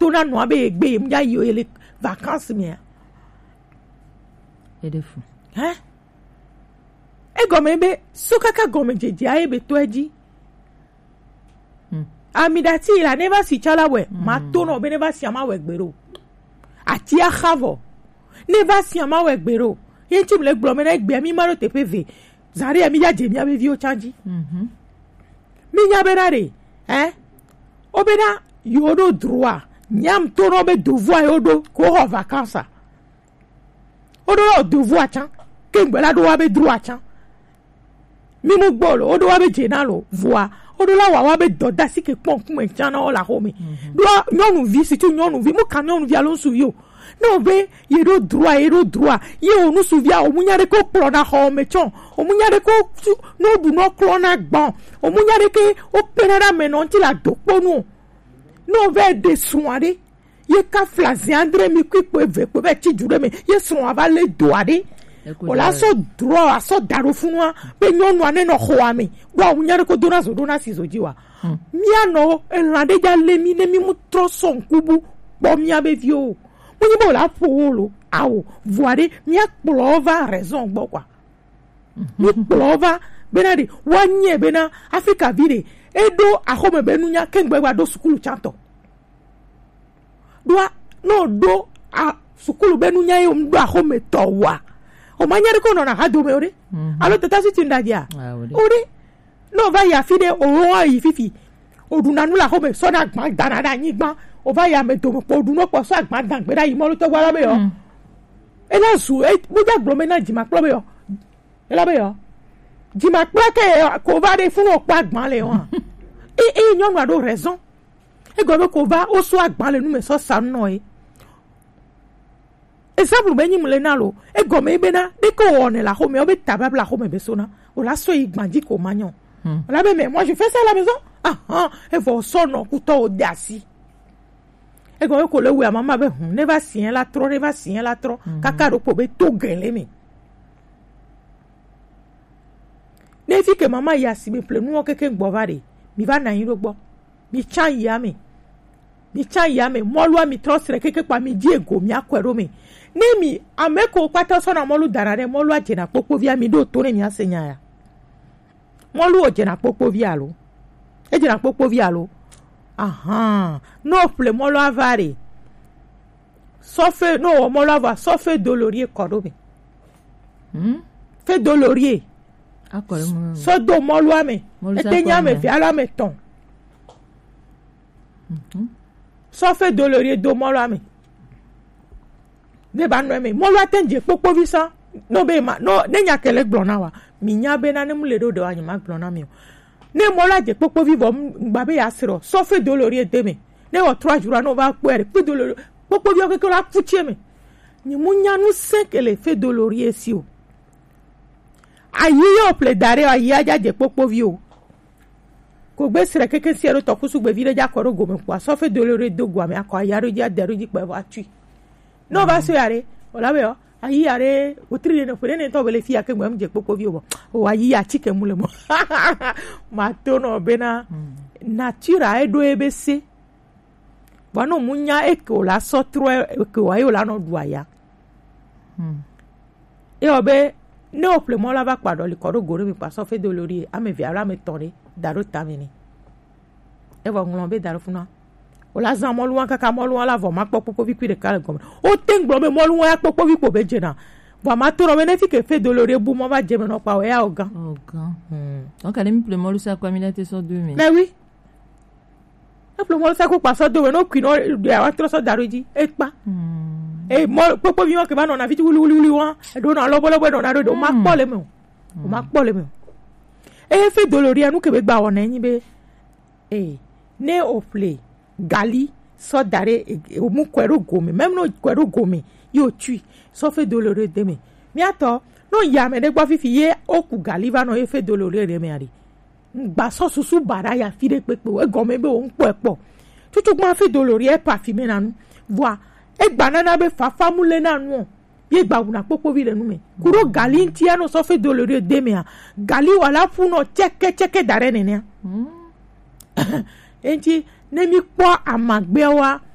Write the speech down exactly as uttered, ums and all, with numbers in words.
tona no abe egbe mja yo ele vacances me et de fou hein e gome be sokaka gome jeje aye be to eji amidati la never si chala we ma tono be never si ama we gbero ati a khavo never si ama we gbero yen tim le gbo me na gbe mi maro te pv zari mi ya je mi abe vi o chanji mhm mi nya be rare eh obeda yodo droit nyam tono be devoir yodo ko ho vacances odo o devoir chan ke ngbe la do wa be droit chan mi mo gbolo odo wa be jenalo voix odo la wa wa be doda si ke pon kun e chan na o la ho mi do nyonu vi si tu nyonu vi mo kan nyonu vi alon su yo no be yedo droit yedo droit ye onu su vi a o munyare ko pro na ho me chon o munyare ko no du no klo na gbon o munyare ke o penara me no ti la dopo no no ve de soirée ye ka flazi andre mi ku pe ve pe be ti jure me ye son ava le doade o la so droit so daro funwa be nyonu ane no ho ami wa unyare ko dona zo dona si zo jiwa mi ano elande ja le mi ne mi mu tro son kubu bo mi abe vio mo ni bo la polo awo voade mi akplova raison gbo kwa mi plova benadi wanye bena Africa vide edo ahome benunya kengbe gba do sukulu chanto doa no do a sukulu benunya yo mdo ahome towa o manyere ko no na hado me ore alo tata si tindagia ore no va ya fide o ro yi fifi odunanu la home so na gba danada yin gba o va ya me do mo oduno po so agba dan gbe da yi mo lo to gwa labe yo e na su e mo ja gbo me na jima pro be yo e labe yo jima pro ke ko va de fun opa agban le won e e nyon wa do raison e go be ko va o so agban le nu me so sa no e exemple be nyimle na lo e go me be na de ko one la ho me o be tabab la ho me be so na o la so igban di ko manyon o la be me moi je fais ça à la maison ah ah e vo so no ku to o dasi e go ko le we mama be hun never sien la trop never sien la trop kaka ro po be to gele me ne fi ke mama ya si me ple nu o keke gbo vare mi va na yin ro gbo mi chan ya me mi chan ya me mo lu mi trostre keke pa mi di ego mi akwero me ne mi ameko pata so na mo lu darare mo lu ajena popo via mi do to ne mi asenya ya mo lu ojena popo via lo e jena popo via lo aha no ple mo lu avare so fe no mo lu ava so fe dolorie kodo me hmm fe dolorie akole mo so do mo lu ame e te nya me fi ala me ton mhm so fe dolorie do mo lu ame ne ba no me mo lu atenje popo visa no be ma no ne nya kele glona wa mi nya be na ne mu le do do anyi ma glona mi ne mo la je popo vivo ngba be ya siro so fe dolorie de me ne o trois jours no ba pere pe dolorie popo vi o ke la fuchie me ni mu nya nu se kele fe dolorie si o ayi yo ple dare ayi aja je popo vi o ko gbe sire keke si ero to kusu gbe vi le ja koro go me kwa so fe dolorie do gwa me akọ ayaro ja deru ji pe wa tui no ba so yare o la be o ayi yare o tri ne fere ne to bele fi ake ngam je popo vi o o ayi ya chike mule mo ma to no be na nature e do ebese wano munya e ko la so tro e ko ayo la no du aya hmm e obe ne o ple mo la ba pado li koro gore mi pa so fe dolori a me vi ara me tore daro tamini e wa nglo be daro funa o la zan mo lu wan kaka mo lu wan la vo ma popo vi pire kale gome o tenglo me mo lu wan ya popo vi po be jena wa ma to ro me ne fi ke fe dolori bu mo ba je me no pa o ya ogan ogan hmm donc elle me ple mo lu sa kwa minate so deux mais mais oui e ple mo lu sa ko pa so do we no kwino de wa tro so daro ji e pa hmm e mo popo vi wan ke ba no na fi wuli wuli wuli wan e do na lo bo lo bo na do ma po le me o ma po le me e fe dolori anu ke be gba wona yin be e ne o ple gali so dare o mu kwero gomi même no kwero gomi yo tui so fe dolori de me mi ato no ya me de gba fifi ye o ku gali va no e fe dolori de me ari gba so susu bara ya fi de pepe e gomi be o npo epo tutu gba fe dolori e parfume nanu voi e gba nana be fa famule nanu ye gba una popo vi de nu me kuro gali nti ano so fe dolori de me gali wala funo cheke cheke dare ne ne enti ne mi po amagbe wa